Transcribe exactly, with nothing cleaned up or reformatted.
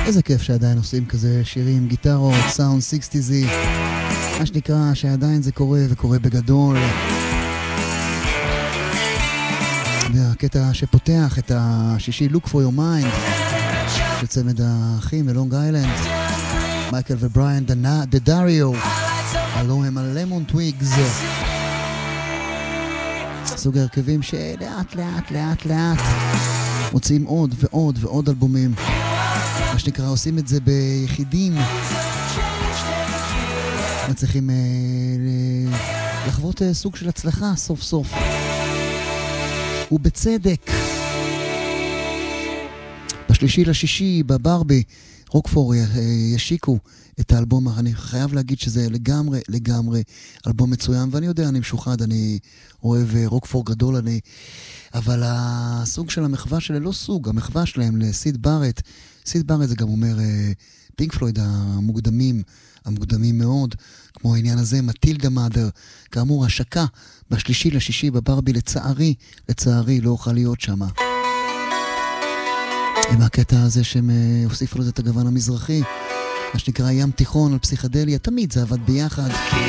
איזה כיף שעדיין עושים כזה שירים, גיטרות, סאונד שישים, מה שנקרא שעדיין זה קורה וקורה בגדול. והקטע שפותח את השישי Look for your mind של צמד האחים מלונג איילנד, מייקל ובריאן דדריו, הלוא הם הלמון טוויגס, סוג הרכבים שלאט לאט לאט לאט מוצאים עוד ועוד ועוד אלבומים, מה שנקרא עושים את זה ביחידים, מצליחים אה, לחוות אה, סוג של הצלחה סוף סוף ובצדק. בשלישי לשישי בברבי רוקפור ישיקו את האלבום, אני חייב להגיד שזה לגמרי לגמרי אלבום מצוין, ואני יודע, אני משוחד, אני אוהב רוקפור גדול, אני אבל הסוג של המחווה שלה, לא סוג, המחווה שלהם לסיד בארט, סיד בארט זה גם אומר פינק פלויד המוקדמים, המוקדמים מאוד, כמו העניין הזה, מטילדה מאדר, כאמור השקה בשלישי לשישי בברבי, לצערי, לצערי לא אוכל להיות שמה. עם הקטע הזה שהם הוסיפו לזה את הגוון המזרחי, מה שנקרא ים תיכון על פסיכדליה, תמיד זה עבד ביחד.